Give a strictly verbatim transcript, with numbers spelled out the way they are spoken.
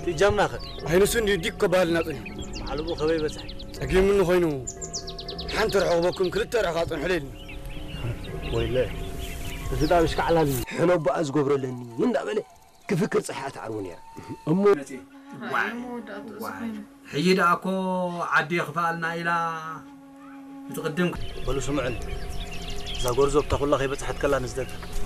تجمعنا خد هاي نسون يديك قبالنا طيب معلومه خبي بس أجيب منه خينو حنتر عقبكم كلتر عقاطن حليل ويلاه إذا مش كعلاني حلو بقى زقبر لني من دابله كفكر صحات عرونيا أمو حيد أكو عدي خفالنا إلى تقدمك بلو سمعني إذا غرزو بتاخذ لك هي بس حتكلم نزدك